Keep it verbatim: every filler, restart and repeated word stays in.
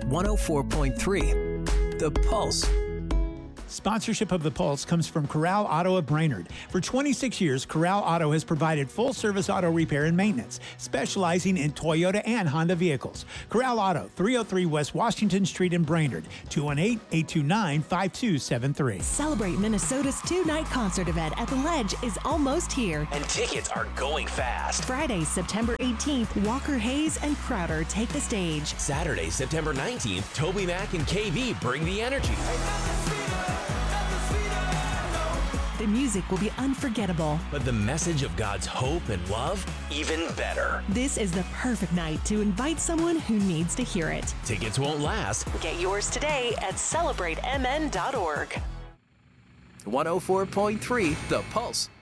one oh four point three, The Pulse. Sponsorship of The Pulse comes from Corral Auto of Brainerd. For twenty-six years, Corral Auto has provided full-service auto repair and maintenance, specializing in Toyota and Honda vehicles. Corral Auto, three oh three West Washington Street in Brainerd, two one eight, eight two nine, five two seven three. Celebrate Minnesota's two-night concert event at the Ledge is almost here. And tickets are going fast. Friday, September eighteenth, Walker Hayes and Crowder take the stage. Saturday, September nineteenth, Toby Mac and K V bring the energy. The music will be unforgettable. But the message of God's hope and love, even better. This is the perfect night to invite someone who needs to hear it. Tickets won't last. Get yours today at celebrate m n dot org. one oh four point three, The Pulse.